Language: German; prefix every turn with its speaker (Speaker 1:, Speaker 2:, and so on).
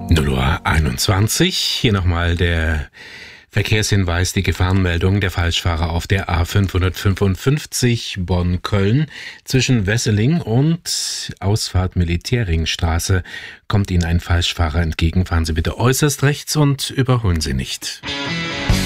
Speaker 1: 0:21 Uhr. Hier nochmal der Verkehrshinweis, die Gefahrenmeldung. Der Falschfahrer auf der A555 Bonn-Köln zwischen Wesseling und Ausfahrt Militärringstraße kommt Ihnen ein Falschfahrer entgegen. Fahren Sie bitte äußerst rechts und überholen Sie nicht.